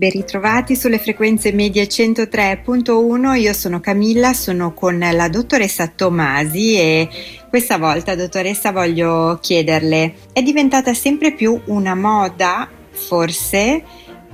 ben ritrovati sulle frequenze medie 103.1. Io sono Camilla, sono con la dottoressa Tomasi e questa volta, dottoressa, voglio chiederle, è diventata sempre più una moda, forse,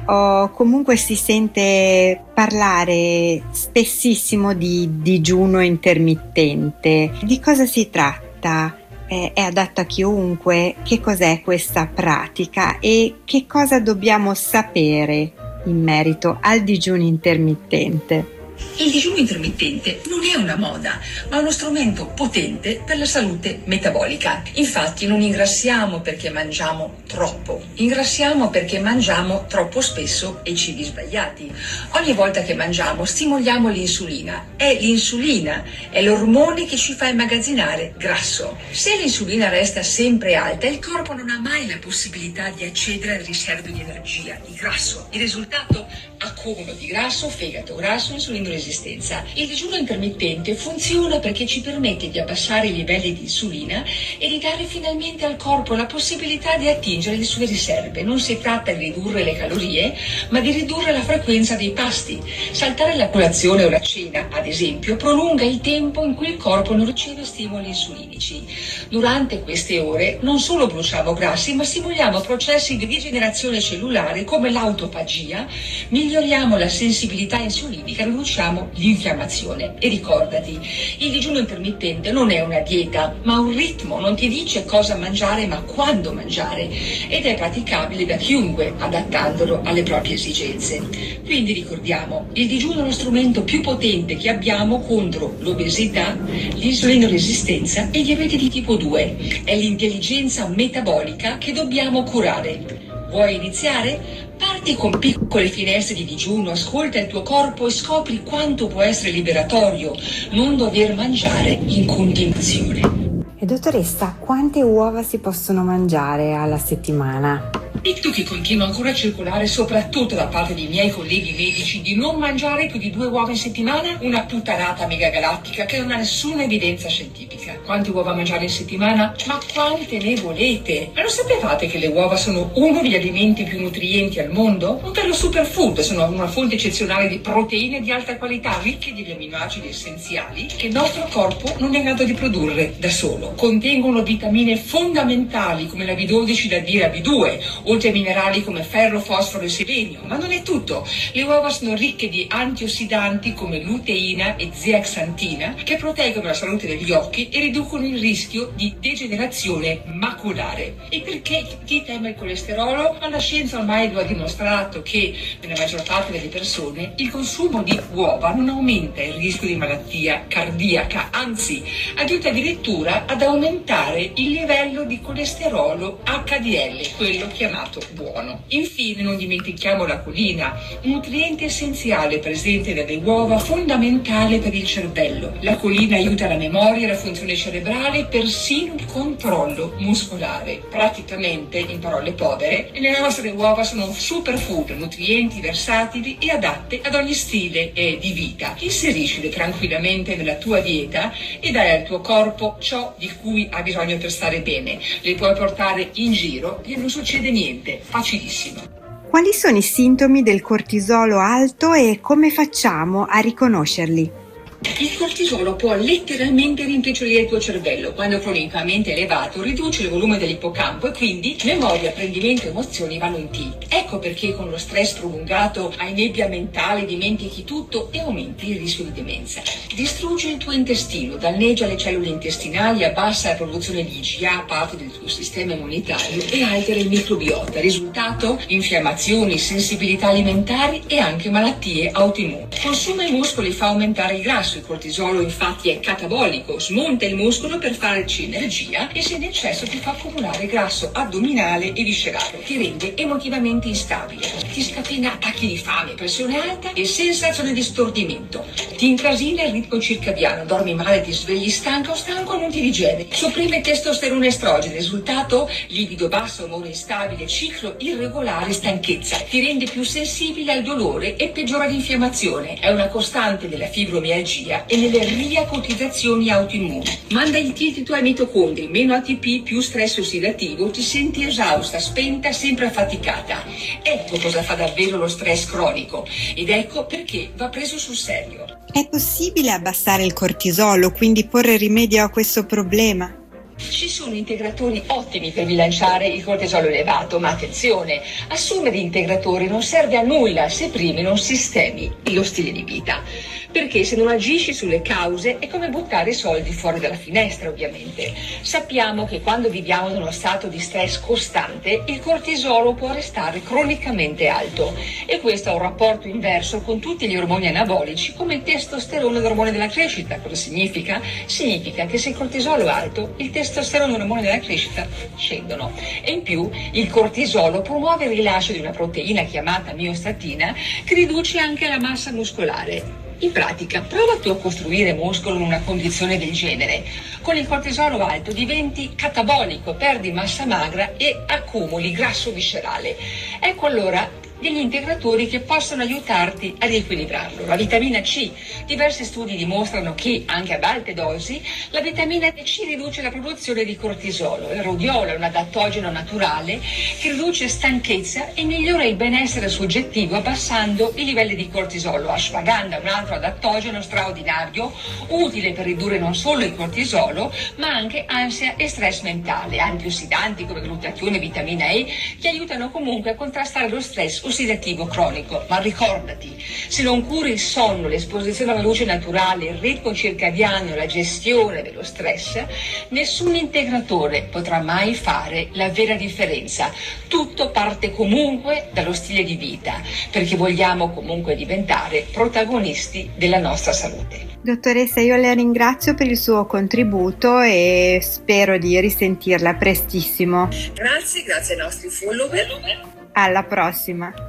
o comunque si sente parlare spessissimo di digiuno intermittente? Di cosa si tratta? È adatto a chiunque? Che cos'è questa pratica e che cosa dobbiamo sapere in merito al digiuno intermittente? Il digiuno intermittente non è una moda, ma uno strumento potente per la salute metabolica. Infatti non ingrassiamo perché mangiamo troppo, ingrassiamo perché mangiamo troppo spesso e cibi sbagliati. Ogni volta che mangiamo stimoliamo l'insulina. L'insulina è l'ormone che ci fa immagazzinare grasso. Se l'insulina resta sempre alta, il corpo non ha mai la possibilità di accedere alle riserve di energia, di grasso. Il risultato? Accumulo di grasso, fegato grasso, insulino resistenza. Il digiuno intermittente funziona perché ci permette di abbassare i livelli di insulina e di dare finalmente al corpo la possibilità di attingere le sue riserve. Non si tratta di ridurre le calorie, ma di ridurre la frequenza dei pasti. Saltare la colazione o la cena, ad esempio, prolunga il tempo in cui il corpo non riceve stimoli insulinici. Durante queste ore non solo bruciamo grassi, ma stimogliamo processi di rigenerazione cellulare come l'autofagia, miglioriamo la sensibilità insulinica, riduciamo l'infiammazione. E ricordati, il digiuno intermittente non è una dieta, ma un ritmo, non ti dice cosa mangiare ma quando mangiare, ed è praticabile da chiunque adattandolo alle proprie esigenze. Quindi ricordiamo, il digiuno è lo strumento più potente che abbiamo contro l'obesità, l'insulino resistenza e il diabete di tipo 2. È l'intelligenza metabolica che dobbiamo curare. Vuoi iniziare? Parti con piccole finestre di digiuno, ascolta il tuo corpo e scopri quanto può essere liberatorio non dover mangiare in continuazione. E dottoressa, quante uova si possono mangiare alla settimana? Dito che continua ancora a circolare, soprattutto da parte dei miei colleghi medici, di non mangiare più di 2 uova in settimana? Una puttanata megagalattica che non ha nessuna evidenza scientifica. Quante uova mangiare in settimana? Ma quante ne volete? Ma lo sapevate che le uova sono uno degli alimenti più nutrienti al mondo? Non per lo superfood, sono una fonte eccezionale di proteine di alta qualità, ricche di aminoacidi essenziali che il nostro corpo non è in grado di produrre da solo. Contengono vitamine fondamentali come la B12, la D e la B2, oltre a minerali come ferro, fosforo e selenio. Ma non è tutto. Le uova sono ricche di antiossidanti come luteina e zeaxantina che proteggono la salute degli occhi e riducono il rischio di degenerazione maculare. E perché chi teme il colesterolo? Ma la scienza ormai lo ha dimostrato che nella maggior parte delle persone il consumo di uova non aumenta il rischio di malattia cardiaca, anzi aiuta addirittura ad aumentare il livello di colesterolo HDL, quello chiamato buono. Infine non dimentichiamo la colina, un nutriente essenziale presente nelle uova, fondamentale per il cervello. La colina aiuta la memoria, la funzione cerebrale, persino il controllo muscolare. Praticamente, in parole povere, le nostre uova sono un superfood, nutrienti versatili e adatte ad ogni stile di vita. Inseriscile tranquillamente nella tua dieta e dai al tuo corpo ciò di cui ha bisogno per stare bene. Le puoi portare in giro e non succede niente, facilissimo. Quali sono i sintomi del cortisolo alto e come facciamo a riconoscerli? Il cortisolo può letteralmente rimpicciolire il tuo cervello. Quando cronicamente elevato riduce il volume dell'ippocampo e quindi memoria, apprendimento e emozioni vanno in tilt. Ecco perché con lo stress prolungato hai nebbia mentale, dimentichi tutto e aumenti il rischio di demenza. Distrugge il tuo intestino, danneggia le cellule intestinali, abbassa la produzione di IgA, parte del tuo sistema immunitario e altera il microbiota. Risultato? Infiammazioni, sensibilità alimentari e anche malattie autoimmuni. Consuma i muscoli, fa aumentare il grasso. Il cortisolo infatti è catabolico, smonta il muscolo per farci energia e se in eccesso ti fa accumulare grasso addominale e viscerale, ti rende emotivamente instabile, ti scatena attacchi di fame, pressione alta e sensazione di stordimento, ti incasina il ritmo circadiano, dormi male, ti svegli stanca o stanco, non ti digiene, sopprime testosterone e estrogeno, risultato libido basso, umore instabile, ciclo irregolare, stanchezza, ti rende più sensibile al dolore e peggiora l'infiammazione, è una costante della fibromialgia nell'alergia e nelle riacutizzazioni autoimmuni. Manda il tilt ai tuoi mitocondri, meno ATP, più stress ossidativo, ti senti esausta, spenta, sempre affaticata. Ecco cosa fa davvero lo stress cronico ed ecco perché va preso sul serio. È possibile abbassare il cortisolo, quindi porre rimedio a questo problema? Ci sono integratori ottimi per bilanciare il cortisolo elevato, ma attenzione, assumere integratori non serve a nulla se prima non sistemi lo stile di vita, perché se non agisci sulle cause è come buttare i soldi fuori dalla finestra, ovviamente. Sappiamo che quando viviamo in uno stato di stress costante, il cortisolo può restare cronicamente alto e questo ha un rapporto inverso con tutti gli ormoni anabolici come il testosterone, l'ormone della crescita. Cosa significa? Significa che se il cortisolo è alto, il testosterone e l'ormone della crescita scendono e in più il cortisolo promuove il rilascio di una proteina chiamata miostatina che riduce anche la massa muscolare. In pratica, prova tu a costruire muscolo in una condizione del genere. Con il cortisolo alto diventi catabolico, perdi massa magra e accumuli grasso viscerale. Ecco allora degli integratori che possono aiutarti ad equilibrarlo. La vitamina C. Diversi studi dimostrano che, anche ad alte dosi, la vitamina C riduce la produzione di cortisolo. Il rhodiola è un adattogeno naturale che riduce stanchezza e migliora il benessere soggettivo abbassando i livelli di cortisolo. Ashwagandha è un altro adattogeno straordinario, utile per ridurre non solo il cortisolo, ma anche ansia e stress mentale. Antiossidanti come glutatione e vitamina E che aiutano comunque a contrastare lo stress ossidativo cronico. Ma ricordati, se non curi il sonno, l'esposizione alla luce naturale, il ritmo circadiano e la gestione dello stress, nessun integratore potrà mai fare la vera differenza. Tutto parte comunque dallo stile di vita, perché vogliamo comunque diventare protagonisti della nostra salute. Dottoressa, io la ringrazio per il suo contributo e spero di risentirla prestissimo. Grazie ai nostri follower. Alla prossima.